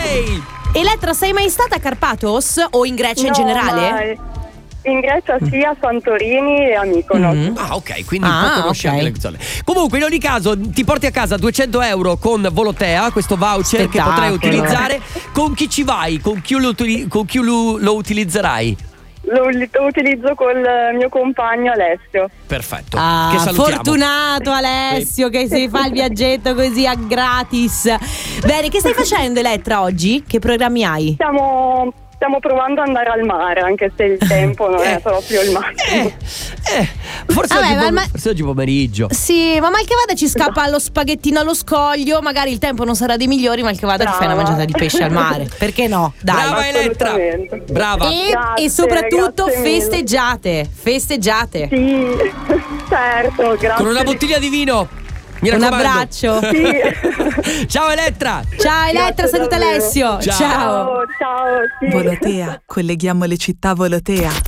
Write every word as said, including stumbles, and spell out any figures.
lei. Elettra, sei mai stata a Karpathos o in Grecia No, in generale? mai. In Grecia sì, a Santorini e a Mykonos. Mm. Ah, ok, quindi Ah, un po' conosciamo ok. le zone. Comunque, in ogni caso, ti porti a casa duecento euro con Volotea, questo voucher che Spettacolo. potrai utilizzare. Con chi ci vai? Con chi lo, utili- con chi lo, lo utilizzerai? Lo, lo utilizzo col mio compagno Alessio. Perfetto. Ah, che salutiamo. fortunato Alessio che si fa il viaggetto così a gratis. Bene, che stai facendo Elettra oggi? Che programmi hai? Stiamo, stiamo provando ad andare al mare, anche se il tempo non è proprio il massimo. Eh, eh, forse, Vabbè, oggi, ma- pom- ma- forse oggi pomeriggio. Sì, ma mal che vada ci scappa lo spaghettino allo scoglio. Magari il tempo non sarà dei migliori, mal che vada ti fai una Brava. mangiata di pesce al mare. Perché no? Dai. Brava Elettra. Assolutamente. Brava. E, Grazie, e soprattutto grazie mille. festeggiate. Festeggiate. Sì, certo, grazie. Con una bottiglia di vino. Mi Un raccomando. abbraccio. Sì. Ciao Elettra. Ciao Elettra, Grazie saluta davvero. Alessio. Ciao. Ciao. Ciao, ciao. Sì. Volotea, colleghiamo le città Volotea.